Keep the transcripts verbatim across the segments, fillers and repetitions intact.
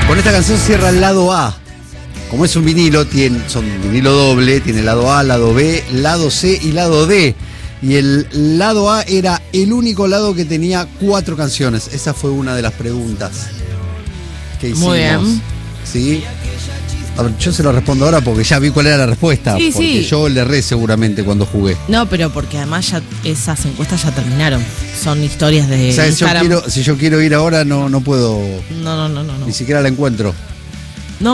Con esta canción cierra el lado A. Como es un vinilo, tiene, son vinilo doble, tiene lado A, lado B, lado C y lado D. Y el lado A era el único lado que tenía cuatro canciones. Esa fue una de las preguntas que hicimos. Muy bien. ¿Sí? A ver, yo se lo respondo ahora porque ya vi cuál era la respuesta. Sí, porque sí. yo le erré seguramente cuando jugué. No, pero porque además ya esas encuestas ya terminaron. Son historias de O sea, si yo, Instagram. quiero, si yo quiero ir ahora, no, no puedo. No, no, no, no, no. Ni siquiera la encuentro. No,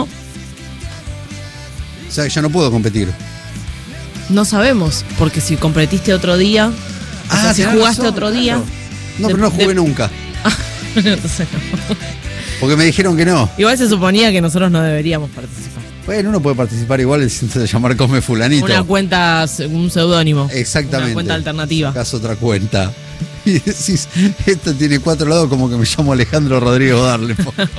O sea, ya no puedo competir. no sabemos. Porque si competiste otro día, o sea, si tenés jugaste razón, otro claro. día. No, de- pero no jugué de- nunca. Entonces no. Porque me dijeron que no. Igual se suponía que nosotros no deberíamos participar. Bueno, uno puede participar igual el siento de llamar Come Fulanito. Una cuenta, un seudónimo. Exactamente. Una cuenta alternativa. Acaso otra cuenta. Y decís, esto tiene cuatro lados como que me llamo Alejandro Rodrigo Darle.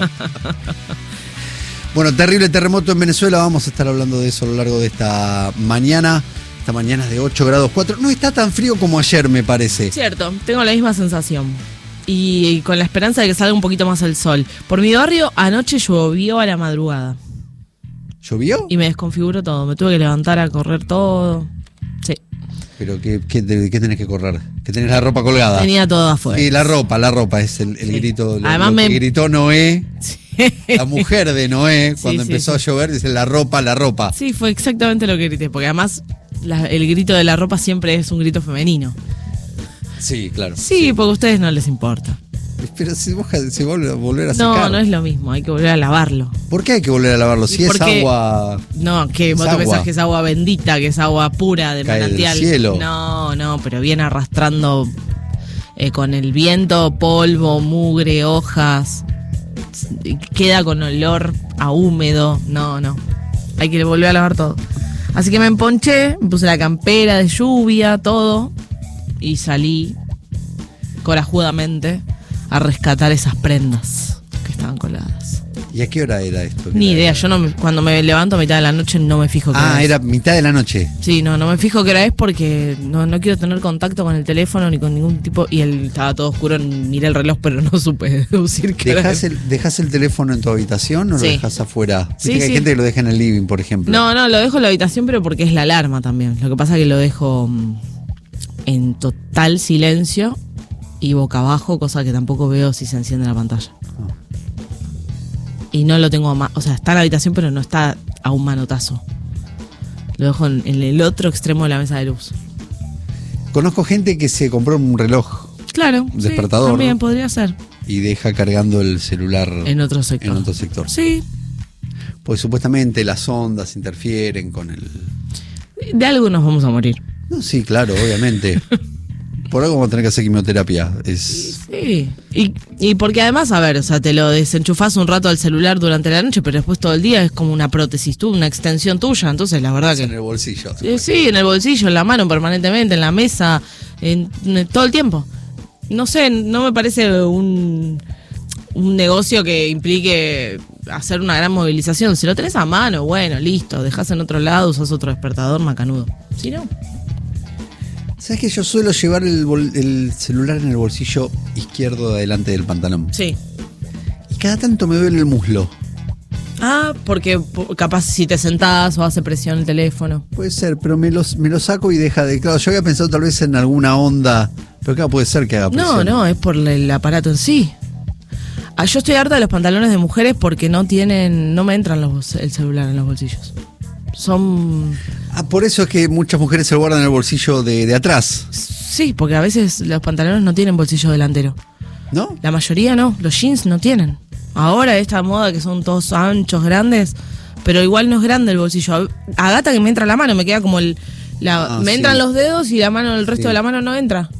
Bueno, terrible terremoto en Venezuela. Vamos a estar hablando de eso a lo largo de esta mañana. Esta mañana es de ocho grados cuatro. No está tan frío como ayer, me parece. Cierto, tengo la misma sensación. Y, y con la esperanza de que salga un poquito más el sol. Por mi barrio, anoche llovió a la madrugada. ¿Llovió? Y me desconfiguró todo. Me tuve que levantar a correr todo. Sí. Pero ¿qué, qué, te- qué tenés que correr? Que tenés la ropa colgada. Tenía todo afuera. Sí, la ropa, la ropa es el, el Sí. grito. Lo, Además lo que me- gritó Noé, la mujer de Noé, Sí, cuando sí, empezó sí. a llover, dice la ropa, la ropa. Sí, fue exactamente lo que grité. Porque además la- el grito de la ropa siempre es un grito femenino. Sí, claro. Sí, porque a ustedes no les importa. Pero si vos si vuelve a volver a No, secar. no es lo mismo. Hay que volver a lavarlo. ¿Por qué hay que volver a lavarlo? Si es Porque- agua. No, que vos Es te agua. pensás que es agua bendita, que es agua pura de Cae del manantial. cielo. No, no, pero viene arrastrando eh, con el viento, polvo, mugre, hojas. Y queda con olor a húmedo. No, no. Hay que volver a lavar todo. Así que me emponché, me puse la campera de lluvia, todo. Y salí corajudamente a rescatar esas prendas que estaban colgadas. ¿Y a qué hora era esto? Ni idea, yo no me- cuando me levanto a mitad de la noche no me fijo qué hora Ah, es. era mitad de la noche. Sí, no, no me fijo qué hora es porque no, no quiero tener contacto con el teléfono ni con ningún tipo. Y el, estaba todo oscuro, miré el reloj, pero no supe deducir qué hora ¿Dejás es. el, ¿Dejás el teléfono en tu habitación o Sí. lo dejas afuera? Viste Sí, que hay sí. gente que lo deja en el living, por ejemplo. No, no, lo dejo en la habitación, pero porque es la alarma también. Lo que pasa es que lo dejo mm, en total silencio y boca abajo, cosa que tampoco veo si se enciende la pantalla. Ah. Y no lo tengo a mano, o sea, está en la habitación, pero no está a un manotazo. Lo dejo en, en el otro extremo de la mesa de luz. Conozco gente que se compró un reloj Claro, sí, Despertador, también ¿no? podría ser. y deja cargando el celular En otro sector. en otro sector. Sí, Pues supuestamente las ondas interfieren con el... de algo nos vamos a morir. No, sí, claro, obviamente. Por algo vamos a tener que hacer quimioterapia. Es... Sí, y, y porque además, a ver, o sea, te lo desenchufás un rato al celular durante la noche, pero después todo el día es como una prótesis, tú, una extensión tuya, entonces la verdad en que... el bolsillo. Eh, Sí, en el bolsillo, en la mano permanentemente, en la mesa, en, en todo el tiempo. No sé, no me parece un, un negocio que implique hacer una gran movilización. Si lo tenés a mano, bueno, listo, dejás en otro lado, usás otro despertador macanudo. Si no... ¿Sabes que yo suelo llevar el, bol- el celular en el bolsillo izquierdo adelante del pantalón? Sí. Y cada tanto me duele el muslo. Ah, porque po- capaz si te sentás o hace presión el teléfono. Puede ser, pero me, los, me lo saco y deja de... Claro, yo había pensado tal vez en alguna onda, pero claro, puede ser que haga presión. No, no, es por el aparato en sí. Ah, yo estoy harta de los pantalones de mujeres porque no tienen, no me entran los, el celular en los bolsillos. Son... Ah, por eso es que muchas mujeres se lo guardan en el bolsillo de, de atrás, Sí, porque a veces los pantalones no tienen bolsillo delantero. ¿no? La mayoría no, los jeans no tienen. Ahora esta moda que son todos anchos, grandes, pero igual no es grande el bolsillo. A, a Gata que me entra la mano, me queda como el... La, Ah, me sí. entran los dedos y la mano, el resto Sí. de la mano no entra.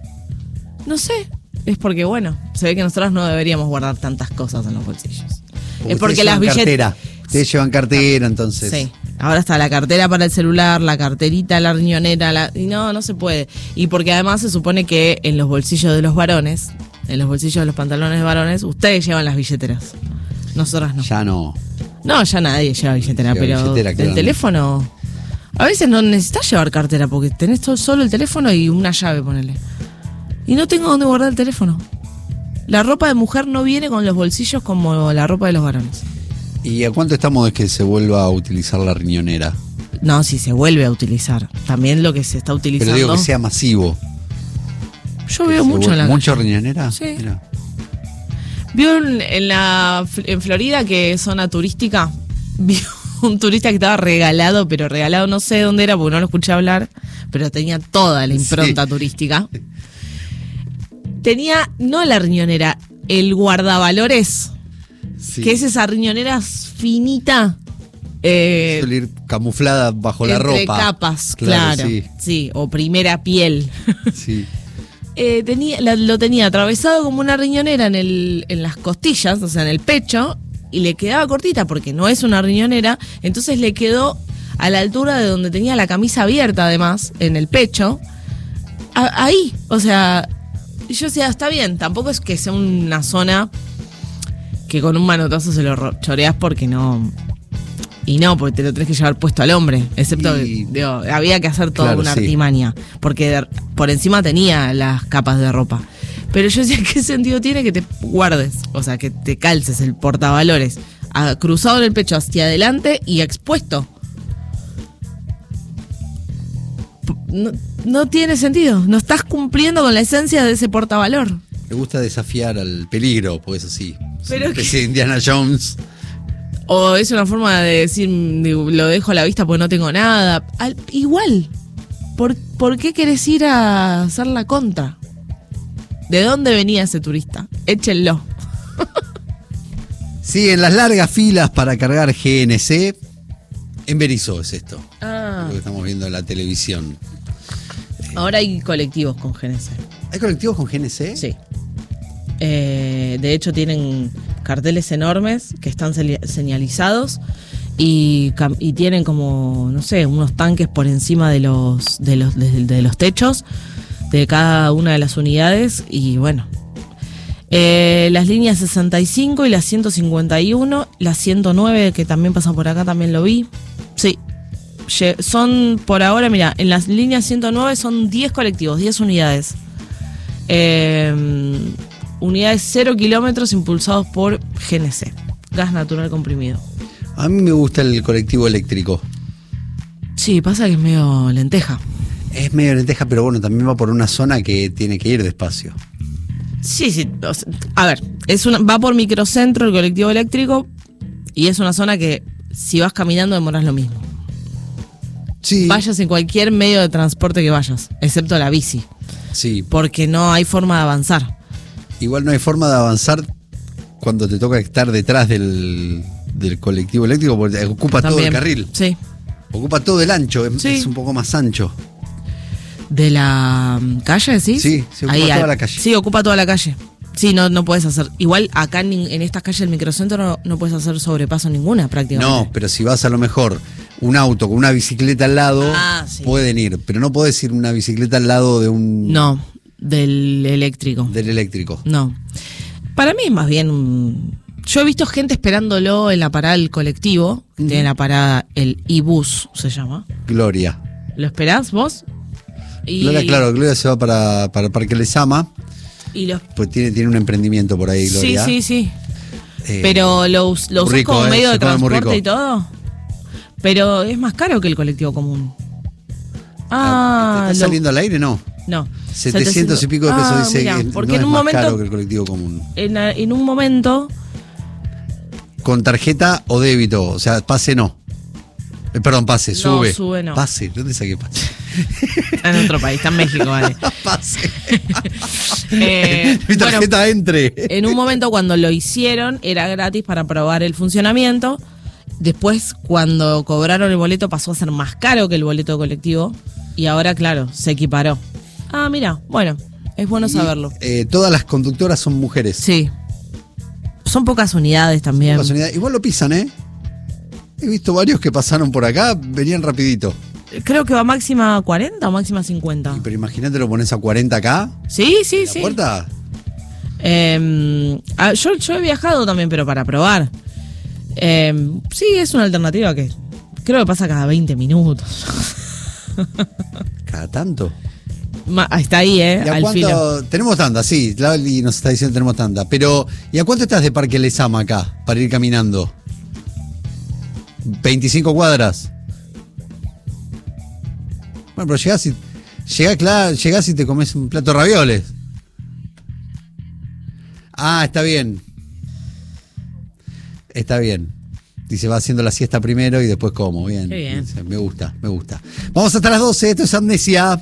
No sé, es porque bueno, se ve que nosotros no deberíamos guardar tantas cosas en los bolsillos. Porque es porque ustedes las llevan billeteras... cartera. Ustedes llevan cartera, entonces. Sí, ahora está la cartera para el celular, la carterita, la riñonera, la... y no, no se puede. Y porque además se supone que en los bolsillos de los varones, en los bolsillos de los pantalones de varones, ustedes llevan las billeteras. Nosotras no. Ya no. No, ya nadie lleva billetera, Lleva pero billetera, el claramente. teléfono... A veces no necesitas llevar cartera porque tenés todo- solo el teléfono y una llave, ponele. Y no tengo dónde guardar el teléfono. La ropa de mujer no viene con los bolsillos como la ropa de los varones. ¿Y a cuánto estamos de que se vuelva a utilizar la riñonera? No, si se vuelve a utilizar. También lo que se está utilizando. Pero digo que sea masivo. Yo veo mucho en la ¿Mucho calle. riñonera? Sí. Mira. Vio en, en la en Florida, que es zona turística, vio un turista que estaba regalado, pero regalado no sé dónde era porque no lo escuché hablar, pero tenía toda la impronta Sí. turística. Tenía, no la riñonera, el guardavalores, Sí. que es esa riñonera finita. Eh, Suele ir camuflada bajo la entre ropa. capas, claro. Sí. Sí, o primera piel. Sí. Eh, tenía, la- lo tenía atravesado como una riñonera en, el, en las costillas, o sea, en el pecho, y le quedaba cortita porque no es una riñonera, entonces le quedó a la altura de donde tenía la camisa abierta, además, en el pecho, a- ahí, o sea, y yo decía, está bien, tampoco es que sea una zona que con un manotazo se lo ro- choreás porque no... Y no, porque te lo tenés que llevar puesto al hombre, excepto Y- que digo, había que hacer toda Claro, una sí. artimaña, porque de- por encima tenía las capas de ropa. Pero yo decía, ¿qué sentido tiene que te guardes? O sea, que te calces el portavalores a- cruzado en el pecho hacia adelante y expuesto. P- No, no tiene sentido, no estás cumpliendo con la esencia de ese portavalor. Le gusta desafiar al peligro, pues así. Es Pero una especie de Indiana Jones. O es una forma de decir, digo, lo dejo a la vista porque no tengo nada. Al- igual, ¿por, ¿por qué querés ir a hacer la contra? ¿De dónde venía ese turista? Échenlo. Sí, en las largas filas para cargar G N C, en Berisso es esto. Ah. Lo que estamos viendo en la televisión. Ahora hay colectivos con G N C. ¿Hay colectivos con G N C? Sí. Eh, de hecho, tienen carteles enormes que están seli- señalizados y, cam- y tienen como, no sé, unos tanques por encima de los, de los, de, de los techos de cada una de las unidades. Y bueno, eh, las líneas sesenta y cinco y las ciento cincuenta y uno, las ciento nueve que también pasan por acá, también lo vi. Sí. Lle- Son por ahora, mira, en las líneas ciento nueve son diez colectivos, diez unidades. Eh, unidades cero kilómetros impulsados por G N C, gas natural comprimido. A mí me gusta el colectivo eléctrico. Sí, pasa que es medio lenteja. Es medio lenteja, pero bueno, también va por una zona que tiene que ir despacio. Sí, sí. O sea, a ver, es una, va por microcentro el colectivo eléctrico y es una zona que si vas caminando demoras lo mismo. Sí. Vayas en cualquier medio de transporte que vayas, excepto la bici, Sí. porque no hay forma de avanzar. Igual no hay forma de avanzar cuando te toca estar detrás del, del colectivo eléctrico porque ocupa todo el También. carril. Sí. Ocupa todo el ancho, es, Sí. es un poco más ancho. ¿De la mm, calle, sí? Sí, se ocupa toda al- la calle. Sí, ocupa toda la calle. Sí, no, no puedes hacer. Igual acá en, en estas calles del microcentro no, no puedes hacer sobrepaso ninguna prácticamente. No, pero si vas a lo mejor un auto con una bicicleta al lado, Ah, sí. pueden ir, pero no podés ir una bicicleta al lado de un No, del eléctrico. del eléctrico. No. Para mí es más bien un... Yo he visto gente esperándolo en la parada del colectivo, que tiene la parada, el iBus se llama. Gloria. ¿Lo esperás vos? Y, Gloria, claro, Gloria se va para, para Parque Lezama, Y los... pues tiene, tiene un emprendimiento por ahí, Sí, Gloria. sí, sí. Eh, Pero lo, us- lo muy usás rico, como eh, medio se de come muy transporte rico. y todo. Pero es más caro que el colectivo común. Ah, ¿Está lo- saliendo al aire? No. no. setecientos y pico de pesos Ah, dice mirá, que porque no en es un más momento, caro que el colectivo común. en, a- en un momento, ¿Con tarjeta o débito? O sea, pase no. Eh, perdón, pase, No, sube. sube no. Pase, ¿dónde saqué pase? está en otro país, está en México, vale. Pase. Eh, Mi bueno, tarjeta entre. en un momento cuando lo hicieron era gratis para probar el funcionamiento. Después, cuando cobraron el boleto, pasó a ser más caro que el boleto colectivo. Y ahora, claro, se equiparó. Ah, mira, bueno, es bueno saberlo. Y, eh, todas las conductoras son mujeres. Sí. Son pocas unidades también. Pocas unidades. Igual lo pisan, ¿eh? He visto varios que pasaron por acá, venían rapidito. Creo que va máxima cuarenta o máxima cincuenta. Y, pero imagínate, lo pones a cuarenta acá, Sí, sí, la sí. puerta. Eh, ah, yo, yo he viajado también, pero para probar. Eh, sí, es una alternativa que creo que pasa cada veinte minutos. Cada tanto. Ma- Está ahí, ¿eh? ¿Y a Al cuánto? filo. Tenemos tanda, sí. Lali nos está diciendo tenemos tanda. Pero, ¿y a cuánto estás de Parque Lezama acá para ir caminando? ¿veinticinco cuadras? Bueno, pero llegás y, llegás, claro, llegás y te comes un plato de ravioles. Ah, está bien. Está bien. Dice, va haciendo la siesta primero y después como. Bien. Qué bien. Dice, me gusta, me gusta. Vamos hasta las doce. Esto es Amnesia.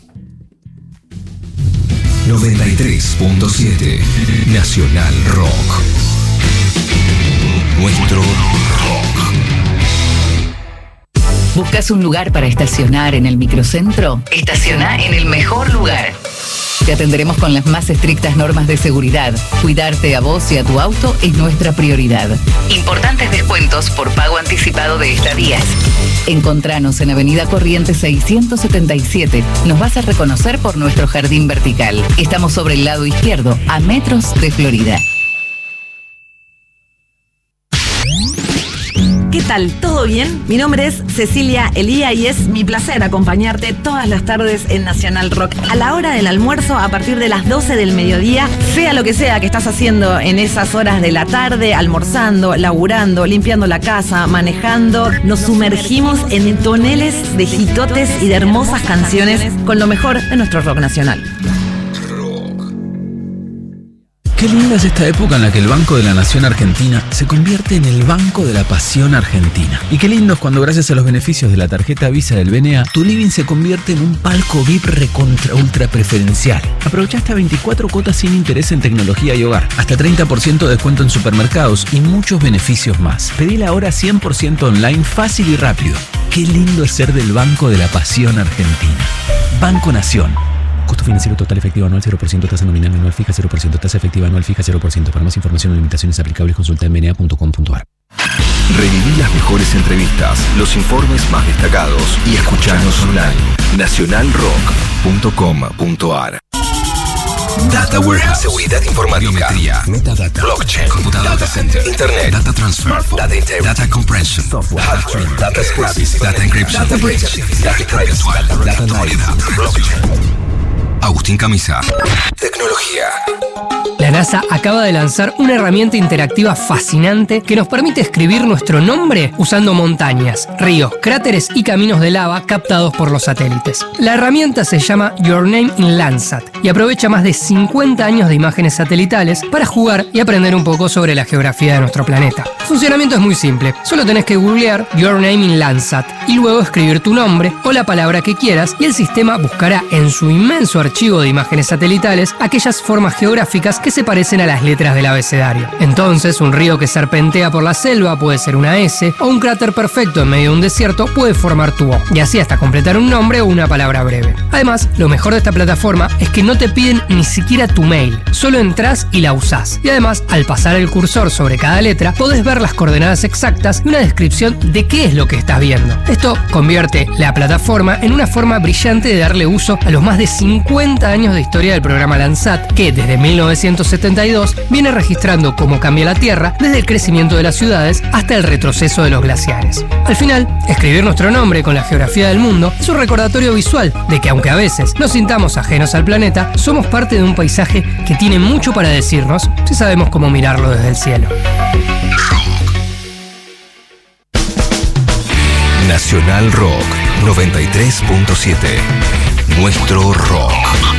noventa y tres punto siete Nacional Rock. Nuestro rock. ¿Buscas un lugar para estacionar en el microcentro? Estaciona en el mejor lugar. Te atenderemos con las más estrictas normas de seguridad. Cuidarte a vos y a tu auto es nuestra prioridad. Importantes descuentos por pago anticipado de estadías. Encontranos en Avenida Corrientes seiscientos setenta y siete. Nos vas a reconocer por nuestro jardín vertical. Estamos sobre el lado izquierdo, a metros de Florida. ¿Qué tal? ¿Todo bien? Mi nombre es Cecilia Elía y es mi placer acompañarte todas las tardes en Nacional Rock. A la hora del almuerzo, a partir de las doce del mediodía, sea lo que sea que estás haciendo en esas horas de la tarde, almorzando, laburando, limpiando la casa, manejando, nos sumergimos en toneles de hitotes y de hermosas canciones con lo mejor de nuestro rock nacional. Qué linda es esta época en la que el Banco de la Nación Argentina se convierte en el Banco de la Pasión Argentina. Y qué lindo es cuando gracias a los beneficios de la tarjeta Visa del B N A, tu living se convierte en un palco V I P recontra ultra preferencial. Aprovecha hasta veinticuatro cuotas sin interés en tecnología y hogar, hasta treinta por ciento de descuento en supermercados y muchos beneficios más. Pedila ahora cien por ciento online, fácil y rápido. Qué lindo es ser del Banco de la Pasión Argentina. Banco Nación. Costo financiero total efectivo anual cero por ciento, tasa nominal anual fija cero por ciento, tasa efectiva anual fija cero por ciento. Para más información o limitaciones aplicables consulta en b n a punto com punto a r. Reviví las mejores entrevistas, los informes más destacados y escuchanos online. nacional rock punto com punto a r. Data Warehouse, seguridad informática, biometría, metadata, blockchain, computadora, data center, internet, data transfer, data integration, data compression, software, hardware, data scrapping, data encryption, data bridge, data privacy, data analysis, blockchain. Agustín Camisa. Tecnología. La NASA acaba de lanzar una herramienta interactiva fascinante que nos permite escribir nuestro nombre usando montañas, ríos, cráteres y caminos de lava captados por los satélites. La herramienta se llama Your Name in Landsat y aprovecha más de cincuenta años de imágenes satelitales para jugar y aprender un poco sobre la geografía de nuestro planeta. El funcionamiento es muy simple, solo tenés que googlear Your Name in Landsat y luego escribir tu nombre o la palabra que quieras y el sistema buscará en su inmenso archivo de imágenes satelitales aquellas formas geográficas que se parecen a las letras del abecedario. Entonces, un río que serpentea por la selva puede ser una S, o un cráter perfecto en medio de un desierto puede formar tu O, y así hasta completar un nombre o una palabra breve. Además, lo mejor de esta plataforma es que no te piden ni siquiera tu mail, solo entras y la usás. Y además, al pasar el cursor sobre cada letra, podés ver las coordenadas exactas y una descripción de qué es lo que estás viendo. Esto convierte la plataforma en una forma brillante de darle uso a los más de cincuenta años de historia del programa Landsat, que desde mil novecientos setenta y dos viene registrando cómo cambia la Tierra desde el crecimiento de las ciudades hasta el retroceso de los glaciares. Al final, escribir nuestro nombre con la geografía del mundo es un recordatorio visual de que aunque a veces nos sintamos ajenos al planeta, somos parte de un paisaje que tiene mucho para decirnos si sabemos cómo mirarlo desde el cielo. Nacional Rock noventa y tres punto siete. Nuestro rock.